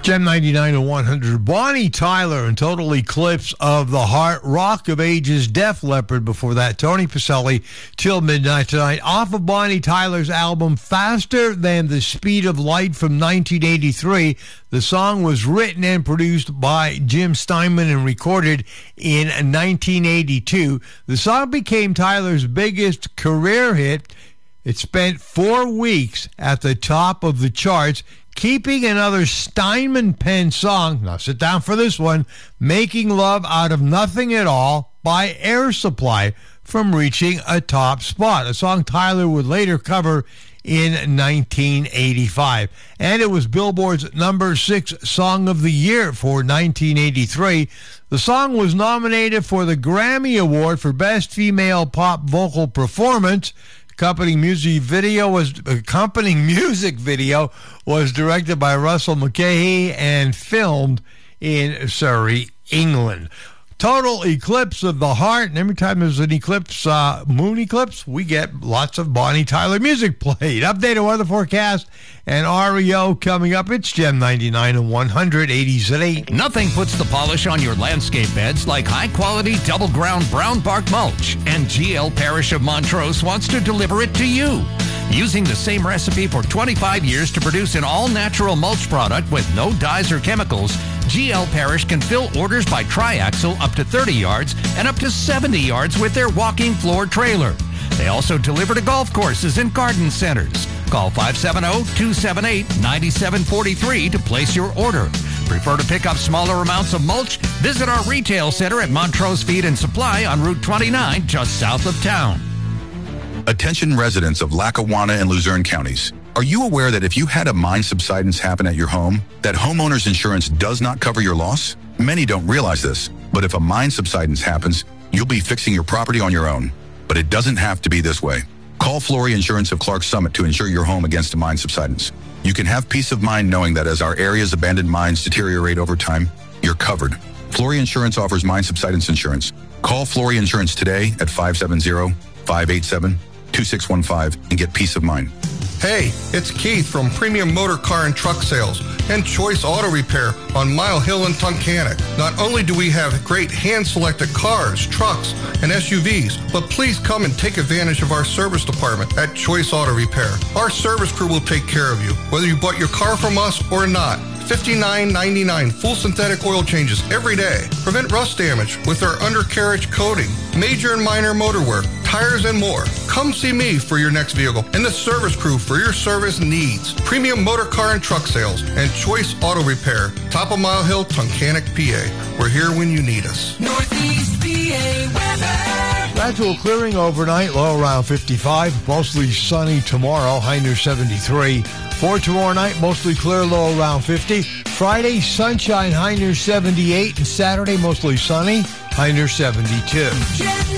Gem 99 and 100. Bonnie Tyler and Total Eclipse of the Heart. Rock of Ages, Def Leppard. Before that, Tony Pacelli, Till Midnight Tonight. Off of Bonnie Tyler's album Faster Than the Speed of Light from 1983. The song was written and produced by Jim Steinman and recorded in 1982. The song became Tyler's biggest career hit. It spent 4 weeks at the top of the charts, keeping another Steinman-penned song, now sit down for this one, Making Love Out of Nothing at All by Air Supply from reaching a top spot, a song Tyler would later cover in 1985. And it was Billboard's number 6 Song of the Year for 1983. The song was nominated for the Grammy Award for Best Female Pop Vocal Performance. Accompanying music video was directed by Russell McKay and filmed in Surrey, England. Total Eclipse of the Heart, and every time there's an eclipse, moon eclipse, we get lots of Bonnie Tyler music played. Updated weather forecast and REO coming up. It's Gem 99 and 100, 80s at 8. Nothing puts the polish on your landscape beds like high-quality double-ground brown bark mulch, and GL Parish of Montrose wants to deliver it to you. Using the same recipe for 25 years to produce an all-natural mulch product with no dyes or chemicals, GL Parish can fill orders by triaxle up to 30 yards and up to 70 yards with their walking floor trailer. They also deliver to golf courses and garden centers. Call 570-278-9743 to place your order. Prefer to pick up smaller amounts of mulch? Visit our retail center at Montrose Feed and Supply on Route 29, just south of town. Attention residents of Lackawanna and Luzerne counties. Are you aware that if you had a mine subsidence happen at your home, that homeowner's insurance does not cover your loss? Many don't realize this, but if a mine subsidence happens, you'll be fixing your property on your own. But it doesn't have to be this way. Call Flory Insurance of Clark Summit to insure your home against a mine subsidence. You can have peace of mind knowing that as our area's abandoned mines deteriorate over time, you're covered. Flory Insurance offers mine subsidence insurance. Call Flory Insurance today at 570-587-2615 and get peace of mind. Hey, it's Keith from Premium Motor Car and Truck Sales and Choice Auto Repair on Mile Hill and Tunkhannock. Not only do we have great hand-selected cars, trucks, and SUVs, but please come and take advantage of our service department at Choice Auto Repair. Our service crew will take care of you, whether you bought your car from us or not. $59.99 full synthetic oil changes every day. Prevent rust damage with our undercarriage coating, major and minor motor work, tires, and more. Come see me for your next vehicle and the service crew for your service needs. Premium Motor Car and Truck Sales and Choice Auto Repair, top of Mile Hill, Tunkhannock, PA. We're here when you need us. Northeast PA weather. Gradual clearing overnight, low around 55. Mostly sunny tomorrow, high near 73. For tomorrow night, mostly clear, low around 50. Friday, sunshine, high near 78. And Saturday, mostly sunny, high near 72.